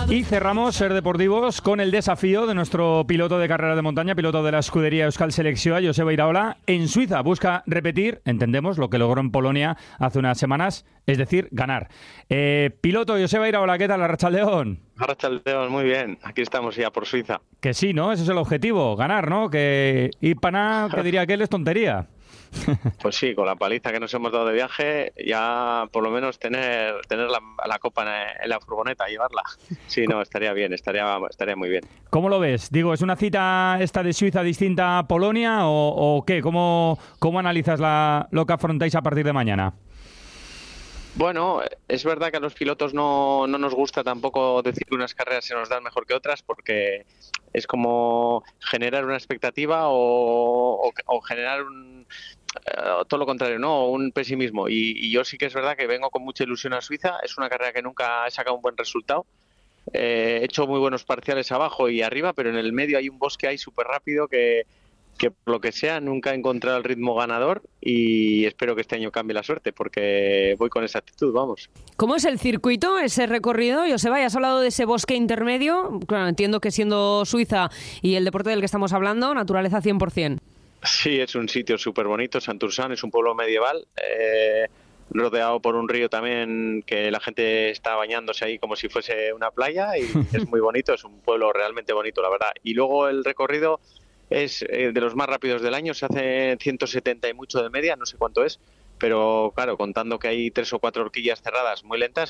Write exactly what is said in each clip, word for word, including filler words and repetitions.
Y cerramos Ser Deportivos con el desafío de nuestro piloto de carrera de montaña, piloto de la escudería Euskal Selekzioa, Joseba Iraola, en Suiza. Busca repetir, entendemos, lo que logró en Polonia hace unas semanas, es decir, ganar. Eh, piloto Joseba Iraola, ¿qué tal? Arratsaldeon. Arratsaldeon, muy bien. Aquí estamos ya por Suiza. Que sí, ¿no? Ese es el objetivo, ganar, ¿no? Que ir para nada, que diría que él es tontería. Pues sí, con la paliza que nos hemos dado de viaje, ya por lo menos tener tener la, la copa en, en la furgoneta, llevarla. Sí, no, estaría bien, estaría estaría muy bien. ¿Cómo lo ves? Digo, ¿es una cita esta de Suiza distinta a Polonia o, o qué? ¿Cómo, cómo analizas la, lo que afrontáis a partir de mañana? Bueno, es verdad que a los pilotos no, no nos gusta tampoco decir que unas carreras se nos dan mejor que otras, porque es como generar una expectativa o, o, o generar un, uh, todo lo contrario, ¿no? Un pesimismo. Y, y yo sí que es verdad que vengo con mucha ilusión a Suiza. Es una carrera que nunca he sacado un buen resultado. Eh, he hecho muy buenos parciales abajo y arriba, pero en el medio hay un bosque ahí súper rápido que... que por lo que sea nunca he encontrado el ritmo ganador y espero que este año cambie la suerte porque voy con esa actitud, vamos. ¿Cómo es el circuito, ese recorrido? Joseba, ya has hablado de ese bosque intermedio. Claro, entiendo que siendo Suiza y el deporte del que estamos hablando, naturaleza cien por ciento. Sí, es un sitio súper bonito. Santursan es un pueblo medieval, eh, rodeado por un río también que la gente está bañándose ahí como si fuese una playa y es muy bonito, es un pueblo realmente bonito, la verdad. Y luego el recorrido es eh, de los más rápidos del año, se hace ciento setenta y mucho de media, no sé cuánto es, pero claro, contando que hay tres o cuatro horquillas cerradas muy lentas,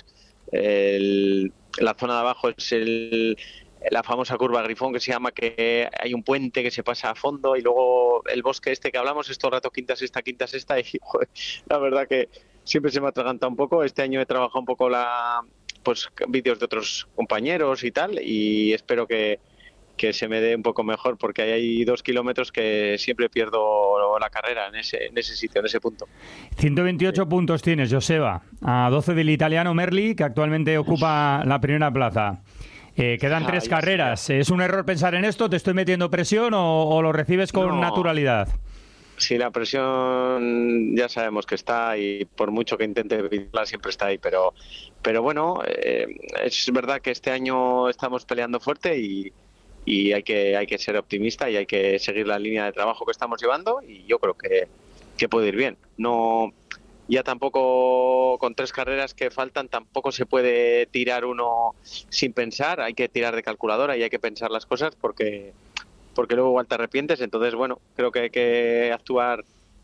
el, la zona de abajo es el, la famosa curva Grifón que se llama, que hay un puente que se pasa a fondo y luego el bosque este que hablamos es todo el rato quinta, sexta, quinta, sexta y joder, la verdad que siempre se me atraganta un poco. Este año he trabajado un poco la pues vídeos de otros compañeros y tal y espero que que se me dé un poco mejor, porque hay dos kilómetros que siempre pierdo la carrera en ese, en ese sitio, en ese punto. ciento veintiocho sí. Puntos tienes, Joseba, a doce del italiano Merli, que actualmente ocupa la primera plaza. Eh, quedan ah, tres carreras. Sí. ¿Es un error pensar en esto? ¿Te estoy metiendo presión o, o lo recibes con no. naturalidad? Sí, la presión ya sabemos que está y por mucho que intente evitarla siempre está ahí, pero, pero bueno, eh, es verdad que este año estamos peleando fuerte y y hay que hay que ser optimista y hay que seguir la línea de trabajo que estamos llevando y yo creo que, que puede ir bien. No, ya tampoco con tres carreras que faltan tampoco se puede tirar uno sin pensar, hay que tirar de calculadora y hay que pensar las cosas porque porque luego igual te arrepientes. Entonces bueno, creo que hay que actuar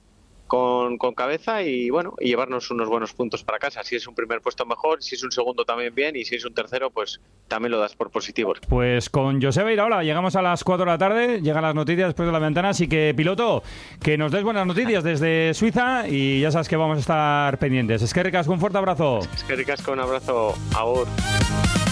con, con cabeza y bueno, y llevarnos unos buenos puntos para casa. Si es un primer puesto mejor, si es un segundo también bien y si es un tercero pues también lo das por positivos. Pues con Joseba Iraola llegamos a las cuatro de la tarde, llegan las noticias después de la ventana, así que piloto, que nos des buenas noticias desde Suiza y ya sabes que vamos a estar pendientes. Es que ricasco, un fuerte abrazo. Es que ricasco, un abrazo, agur.